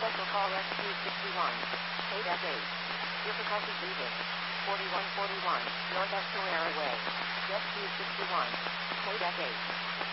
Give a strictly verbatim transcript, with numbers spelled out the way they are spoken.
Special call S Q sixty-one. eight F eight. Difficulty leaving. forty-one forty-one. North Escalera Way. S Q sixty-one. eight F eight.